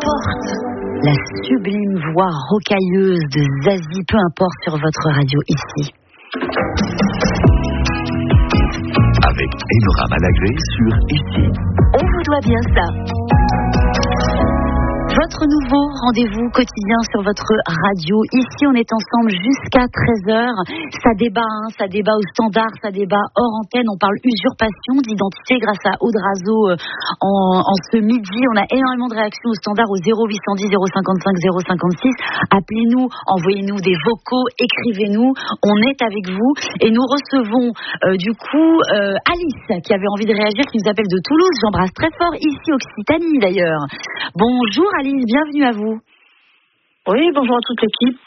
importe. La sublime voix rocailleuse de Zazie, peu importe, sur votre radio ici. Avec Enora Malagré sur Ici. On vous doit bien ça. Votre nouveau rendez-vous quotidien sur votre radio. Ici, on est ensemble jusqu'à 13h. Ça débat au standard, ça débat hors antenne. On parle usurpation d'identité grâce à Audrazo en ce midi. On a énormément de réactions au standard au 0810 055 056. Appelez-nous, envoyez-nous des vocaux, écrivez-nous. On est avec vous et nous recevons Alice qui avait envie de réagir, qui nous appelle de Toulouse. J'embrasse très fort ici Occitanie d'ailleurs. Bonjour Alice. Bienvenue à vous. Oui, bonjour à toute l'équipe.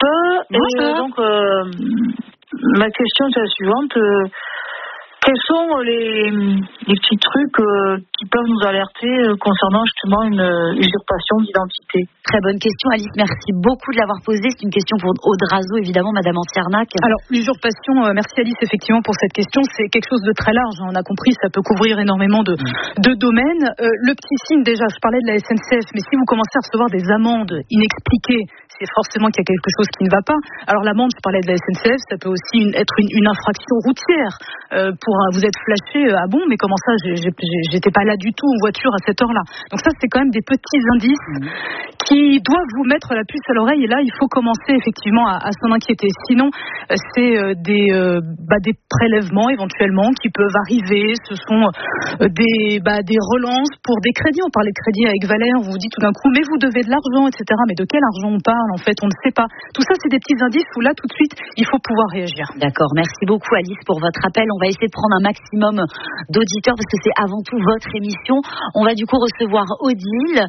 Ma question est la suivante. Quels sont les petits trucs qui peuvent nous alerter concernant justement une usurpation d'identité? Très bonne question, Alice. Merci beaucoup de l'avoir posée. C'est une question pour Audrazo, évidemment, Madame Antiarnac. Alors, l'usurpation, merci Alice, effectivement, pour cette question. C'est quelque chose de très large. On a compris, ça peut couvrir énormément de domaines. Le petit signe, déjà, je parlais de la SNCF, mais si vous commencez à recevoir des amendes inexpliquées, c'est forcément qu'il y a quelque chose qui ne va pas. Alors, l'amende, je parlais de la SNCF, ça peut aussi être une infraction routière. Vous êtes flashé, ah bon, mais comment ça, j'étais pas là du tout en voiture à cette heure-là. Donc ça, c'est quand même des petits indices qui doivent vous mettre la puce à l'oreille, et là, il faut commencer effectivement à s'en inquiéter. Sinon, c'est des prélèvements éventuellement qui peuvent arriver. Ce sont des relances pour des crédits. On parlait de crédit avec Valère, on vous dit tout d'un coup, mais vous devez de l'argent, etc. Mais de quel argent on parle, en fait, on ne sait pas. Tout ça, c'est des petits indices où là, tout de suite, il faut pouvoir réagir. D'accord, merci beaucoup Alice pour votre appel. On va essayer de prendre un maximum d'auditeurs parce que c'est avant tout votre émission. On va du coup recevoir Odile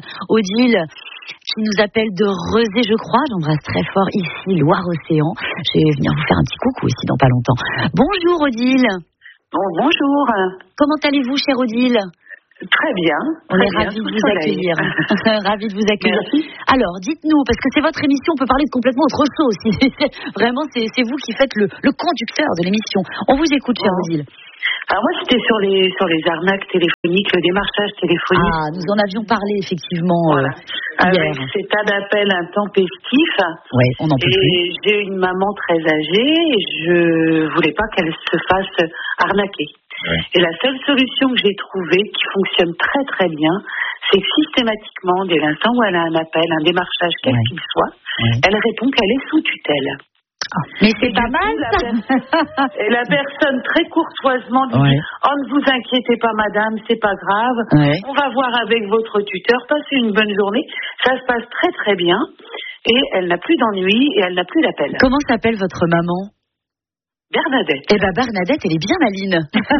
qui nous appelle de Rezé, je crois. J'embrasse très fort ici Loire-Océan. Je vais venir vous faire un petit coucou ici dans pas longtemps. Bonjour Odile. Bonjour. Comment allez-vous, chère Odile? Très bien. On est ravis de vous accueillir. Ravis de vous accueillir. Merci. Alors, dites-nous, parce que c'est votre émission, on peut parler de complètement autre chose. Vraiment, c'est vous qui faites le conducteur de l'émission. On vous écoute, chère Odile. Alors moi, c'était sur les arnaques téléphoniques, le démarchage téléphonique. Ah, nous en avions parlé effectivement voilà. Hier. Avec ces tas d'appels intempestifs. Oui, on en peut plus. Et j'ai une maman très âgée et je voulais pas qu'elle se fasse arnaquer. Ouais. Et la seule solution que j'ai trouvée, qui fonctionne très très bien, c'est que systématiquement, dès l'instant où elle a un appel, un démarchage quel qu'il soit, elle répond qu'elle est sous tutelle. Ah, mais c'est pas mal ça. Et la personne très courtoisement dit oh, ne vous inquiétez pas madame, c'est pas grave, on va voir avec votre tuteur, passez une bonne journée, ça se passe très très bien et elle n'a plus d'ennui et elle n'a plus d'appel. Comment s'appelle votre maman? Bernadette. Eh ben Bernadette, elle est bien maline.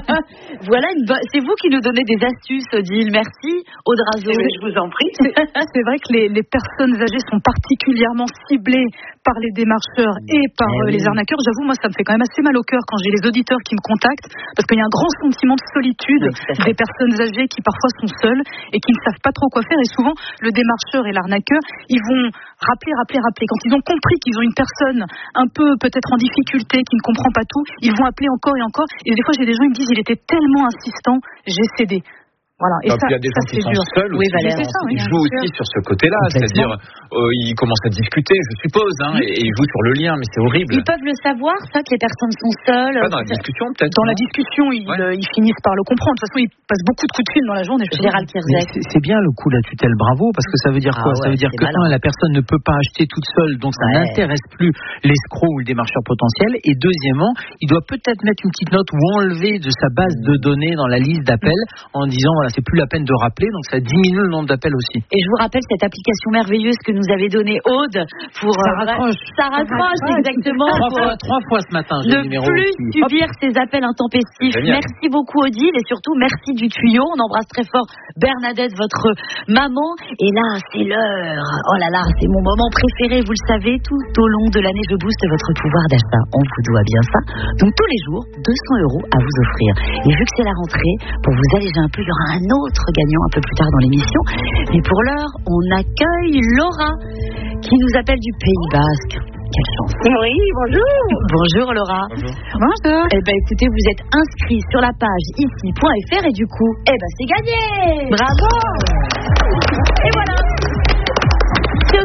Voilà, c'est vous qui nous donnez des astuces, Odile. Merci, Audrazo. Je vous en prie. C'est vrai que les personnes âgées sont particulièrement ciblées par les démarcheurs et par les arnaqueurs. J'avoue, moi, ça me fait quand même assez mal au cœur quand j'ai les auditeurs qui me contactent, parce qu'il y a un grand sentiment de solitude des personnes âgées qui parfois sont seules et qui ne savent pas trop quoi faire. Et souvent, le démarcheur et l'arnaqueur, ils vont rappeler. Quand ils ont compris qu'ils ont une personne un peu peut-être en difficulté, qui ne comprend pas tout, ils vont appeler encore et encore. Et des fois, j'ai des gens qui me disent il était tellement insistant, j'ai cédé. Voilà. Et il y a des gens qui sont seuls aussi. Ils jouent aussi sur ce côté-là, c'est-à-dire ils commencent à discuter, je suppose, et ils jouent sur le lien, mais c'est horrible. Ils peuvent le savoir, ça, que les personnes sont seules. Pas dans la discussion, peut-être. Dans la discussion, ils finissent par le comprendre. De toute façon, ils passent beaucoup de coups de fil dans la journée. Gérald Kierzek. C'est bien le coup de la tutelle, bravo, parce que ça veut dire quoi? Ça veut dire que la personne ne peut pas acheter toute seule, donc ça n'intéresse plus l'escroc ou le démarcheur potentiel. Et deuxièmement, il doit peut-être mettre une petite note ou enlever de sa base de données dans la liste d'appels en disant voilà, c'est plus la peine de rappeler, donc ça diminue le nombre d'appels aussi. Et je vous rappelle cette application merveilleuse que nous avait donnée Aude pour ça raccroche exactement. Trois fois ce matin. Ne plus subir ces appels intempestifs. Merci beaucoup Odile et surtout merci du tuyau. On embrasse très fort Bernadette, votre maman. Et là, c'est l'heure. Oh là là, c'est mon moment préféré. Vous le savez, tout au long de l'année, je booste votre pouvoir d'achat. On vous doit bien ça. Donc tous les jours, 200 € à vous offrir. Et vu que c'est la rentrée, pour vous alléger un peu, il y aura un autre gagnant un peu plus tard dans l'émission. Mais pour l'heure, on accueille Laura qui nous appelle du Pays Basque. Quelle chance. Oui, bonjour. Bonjour Laura. Bonjour. Eh ben écoutez, vous êtes inscrit sur la page ici.fr et du coup, c'est gagné. Bravo. Et voilà.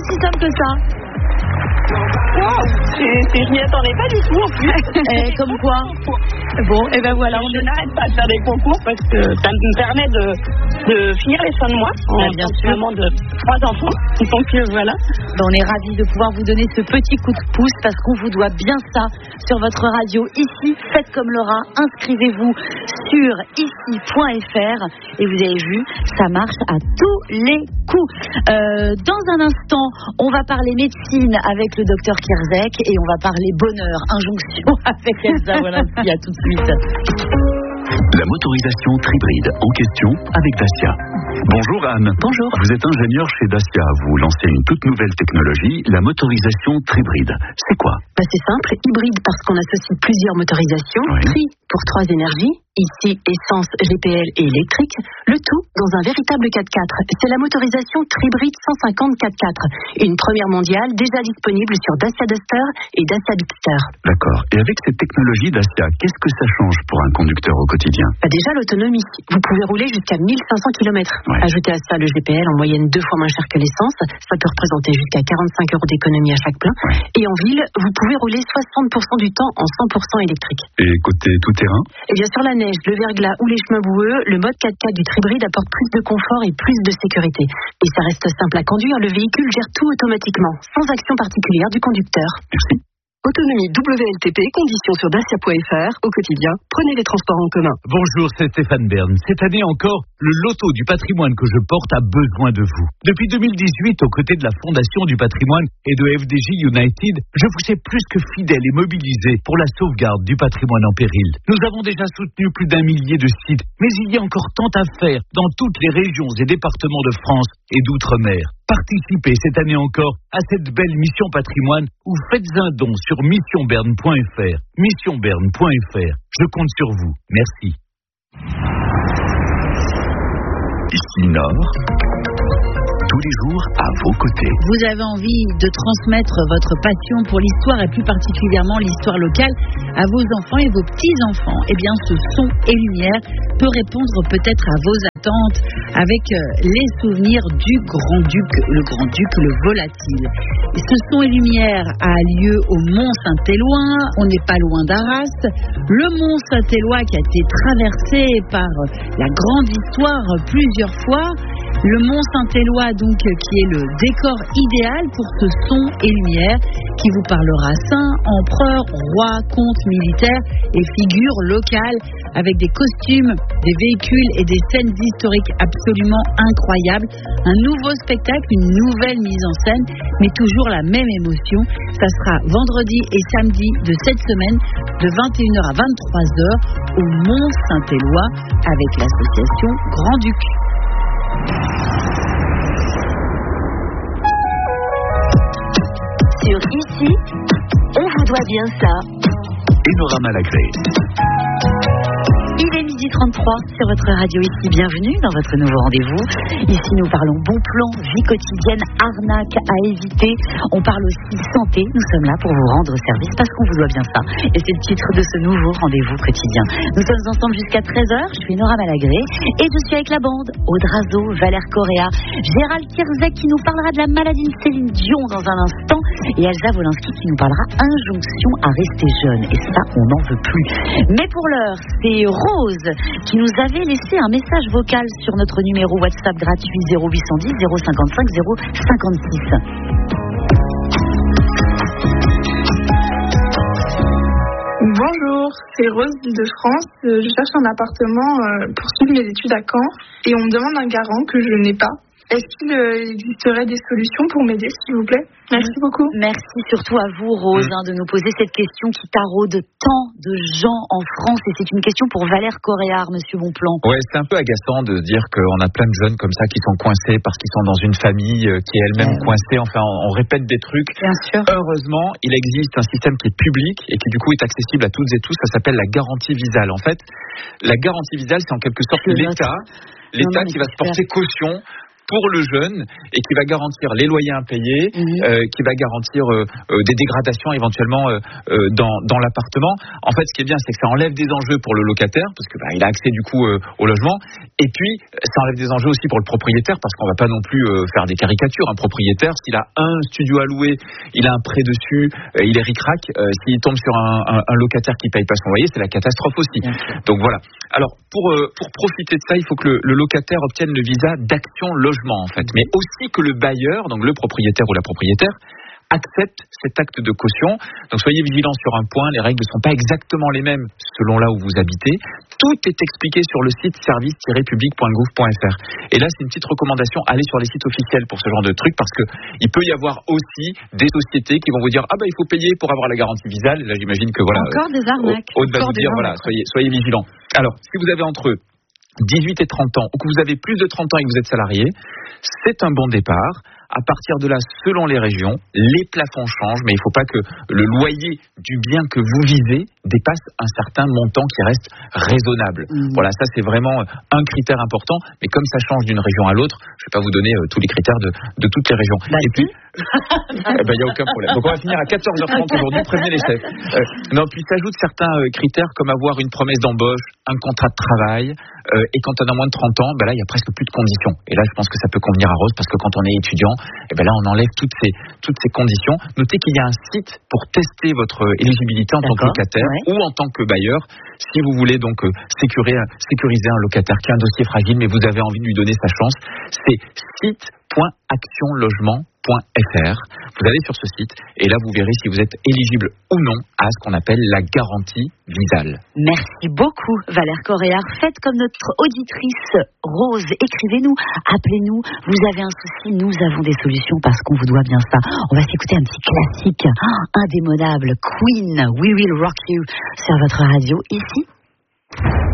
aussi simple que ça. Wow, je m'y attendais pas du tout en plus. Comme quoi. Bon, et ben voilà. Je n'arrête pas de faire des concours parce que ça me permet de finir les fins de mois en bien sûr. maman de 3 enfants. Donc voilà. On est ravis de pouvoir vous donner ce petit coup de pouce parce qu'on vous doit bien ça sur votre radio. Ici, faites comme Laura, inscrivez-vous sur ici.fr et vous avez vu, ça marche à tous les coups. Dans un instant, on va parler médecine avec le docteur Kierzek et on va parler bonheur, injonction avec Elsa Wolinski. À tout de suite. La motorisation Tribride en question avec Dacia. Bonjour Anne. Bonjour. Vous êtes ingénieur chez Dacia. Vous lancez une toute nouvelle technologie, la motorisation Tribride. C'est quoi? C'est simple, hybride parce qu'on associe plusieurs motorisations, tri pour 3 énergies, ici essence, GPL et électrique, le tout dans un véritable 4x4. C'est la motorisation Tribride 150 4x4, une première mondiale déjà disponible sur Dacia Duster et Dacia Bigster. D'accord. Et avec cette technologie Dacia, qu'est-ce que ça change pour un conducteur au quotidien? Déjà l'autonomie. Vous pouvez rouler jusqu'à 1500 km. Ajoutez à ça le GPL en moyenne 2 fois moins cher que l'essence. Ça peut représenter jusqu'à 45 € d'économie à chaque plein. Et en ville, vous pouvez rouler 60% du temps en 100% électrique. Et côté tout-terrain? Et bien sur la neige, le verglas ou les chemins boueux, le mode 4x4 du Tribride apporte plus de confort et plus de sécurité. Et ça reste simple à conduire, le véhicule gère tout automatiquement, sans action particulière du conducteur. Merci. Autonomie WLTP, conditions sur dacia.fr. Au quotidien, prenez les transports en commun. Bonjour, c'est Stéphane Bern. Cette année encore, le loto du patrimoine que je porte a besoin de vous. Depuis 2018, aux côtés de la Fondation du patrimoine et de FDJ United, je vous sais plus que fidèle et mobilisé pour la sauvegarde du patrimoine en péril. Nous avons déjà soutenu plus d'1 millier de sites, mais il y a encore tant à faire dans toutes les régions et départements de France et d'outre-mer. Participez cette année encore à cette belle mission patrimoine ou faites un don sur missionberne.fr. Missionberne.fr. Je compte sur vous. Merci. Ici Nord, tous les jours à vos côtés. Vous avez envie de transmettre votre passion pour l'histoire et plus particulièrement l'histoire locale à vos enfants et vos petits-enfants. Eh bien, ce son et lumière peut répondre peut-être à vos attentes avec les souvenirs du Grand-Duc, le volatile. Et ce son et lumière a lieu au Mont-Saint-Éloi, on n'est pas loin d'Arras. Le Mont-Saint-Éloi qui a été traversé par la grande histoire plusieurs fois. Le Mont-Saint-Éloi, donc, qui est le décor idéal pour ce son et lumière, qui vous parlera saints, empereurs, rois, comtes, militaires et figures locales, avec des costumes, des véhicules et des scènes historiques absolument incroyables. Un nouveau spectacle, une nouvelle mise en scène, mais toujours la même émotion. Ça sera vendredi et samedi de cette semaine, de 21h à 23h, au Mont-Saint-Éloi, avec l'association Grand-Duc. Sur Ici, on vous doit bien ça. Enora Malagré. Il est 12h33 sur votre radio Ici. Bienvenue dans votre nouveau rendez-vous. Ici, nous parlons bon plan, vie quotidienne, arnaque à éviter. On parle aussi santé. Nous sommes là pour vous rendre service parce qu'on vous doit bien ça. Et c'est le titre de ce nouveau rendez-vous quotidien. Nous sommes ensemble jusqu'à 13h. Je suis Enora Malagré et je suis avec la bande. Aude Razo, Valère Correa, Gérald Kierzek qui nous parlera de la maladie de Céline Dion dans un instant et Elsa Wolinski qui nous parlera injonction à rester jeune. Et ça, on n'en veut plus. Mais pour l'heure, c'est Rose qui nous avait laissé un message vocal sur notre numéro WhatsApp gratuit 0810 055 056. Bonjour, c'est Rose d'Île-de-France. Je cherche un appartement pour suivre mes études à Caen et on me demande un garant que je n'ai pas. Est-ce qu'il existerait des solutions pour m'aider, s'il vous plaît? Merci beaucoup. Merci surtout à vous, Rose, de nous poser cette question qui taraude tant de gens en France. Et c'est une question pour Valère Correa, Monsieur Bonplan. Ouais, c'est un peu agaçant de dire qu'on a plein de jeunes comme ça qui sont coincés parce qu'ils sont dans une famille qui est elle-même coincée. Enfin, on répète des trucs. Bien sûr. Heureusement, il existe un système qui est public et qui du coup est accessible à toutes et tous. Ça s'appelle la garantie visale. En fait, la garantie visale, c'est en quelque sorte l'État qui va se porter caution pour le jeune et qui va garantir les loyers impayés, qui va garantir des dégradations éventuellement dans l'appartement. En fait, ce qui est bien, c'est que ça enlève des enjeux pour le locataire parce que il a accès du coup au logement, et puis ça enlève des enjeux aussi pour le propriétaire parce qu'on va pas non plus faire des caricatures. Un propriétaire, s'il a un studio à louer, il a un prêt dessus, il est ric-rac, s'il tombe sur un locataire qui paye pas son loyer, c'est la catastrophe aussi. Donc voilà. Alors pour profiter de ça, il faut que le locataire obtienne le visa d'Action Logement en fait, mais aussi que le bailleur, donc le propriétaire ou la propriétaire, accepte cet acte de caution. Donc soyez vigilants sur un point, les règles ne sont pas exactement les mêmes selon là où vous habitez. Tout est expliqué sur le site service-public.gouv.fr. Et là, c'est une petite recommandation, allez sur les sites officiels pour ce genre de trucs, parce que il peut y avoir aussi des sociétés qui vont vous dire il faut payer pour avoir la garantie visale. Là, j'imagine que voilà. Encore des arnaques. Aude va vous dire soyez vigilants. Alors, si vous avez entre 18 et 30 ans, ou que vous avez plus de 30 ans et que vous êtes salarié, c'est un bon départ. À partir de là, selon les régions, les plafonds changent, mais il ne faut pas que le loyer du bien que vous visez dépasse un certain montant qui reste raisonable. Voilà, ça c'est vraiment un critère important, mais comme ça change d'une région à l'autre, je ne vais pas vous donner tous les critères de toutes les régions. Et puis, il n'y a aucun problème. Donc on va finir à 14h30 aujourd'hui, prévenez les chefs. Puis s'ajoutent certains critères comme avoir une promesse d'embauche, un contrat de travail, et quand on a moins de 30 ans, là il y a presque plus de conditions. Et là je pense que ça peut convenir à Rose, parce que quand on est étudiant, là on enlève toutes ces conditions. Notez qu'il y a un site pour tester votre éligibilité en tant que locataire ou en tant que bailleur, si vous voulez donc sécuriser un locataire qui a un dossier fragile mais vous avez envie de lui donner sa chance. C'est site.actionlogement.fr. Vous allez sur ce site et là vous verrez si vous êtes éligible ou non à ce qu'on appelle la garantie visale. Merci beaucoup Valère Coréard. Faites comme notre auditrice Rose, écrivez-nous, appelez-nous, vous avez un souci, nous avons des solutions parce qu'on vous doit bien ça. On va s'écouter un petit classique indémodable, Queen, We Will Rock You sur votre radio ici.